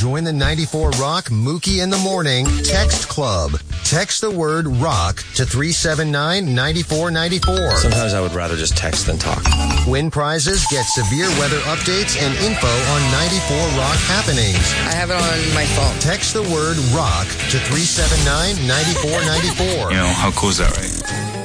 Join the 94 Rock Mookie in the Morning Text Club. Text the word rock to 379-9494. Sometimes I would rather just text than talk. Win prizes, get severe weather updates, and info on 94 Rock happenings. I have it on my phone. Text the word rock to 379-9494. You know, how cool is that, right?